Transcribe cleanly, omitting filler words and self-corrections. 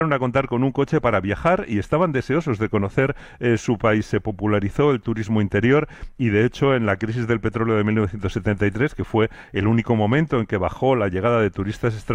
a contar con un coche para viajar y estaban deseosos de conocer su país. Se popularizó el turismo interior y, de hecho, en la crisis del petróleo de 1973, que fue el único momento en que bajó la llegada de turistas extranjeros,